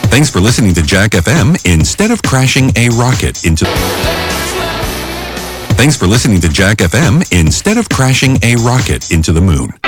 Thanks for listening to Jack FM instead of crashing a rocket into... Thanks for listening to Jack FM instead of crashing a rocket into the moon.